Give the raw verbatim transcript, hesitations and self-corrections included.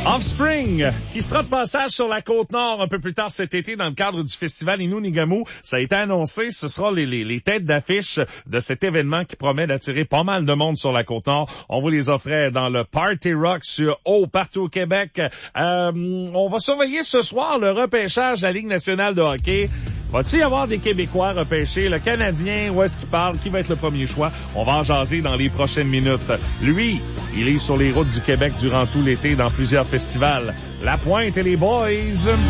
Offspring, qui sera de passage sur la Côte-Nord un peu plus tard cet été dans le cadre du festival Innu-Nigamou. Ça a été annoncé, ce sera les, les, les têtes d'affiche de cet événement qui promet d'attirer pas mal de monde sur la Côte-Nord. On vous les offrait dans le Party Rock sur Haut, partout au Québec. Euh, on va surveiller ce soir le repêchage de la Ligue nationale de hockey. Va-t-il y avoir des Québécois repêchés? Le Canadien, où est-ce qu'il parle? Qui va être le premier choix? On va en jaser dans les prochaines minutes. Lui, il est sur les routes du Québec durant tout l'été dans plusieurs festivals. La Pointe et les Boys.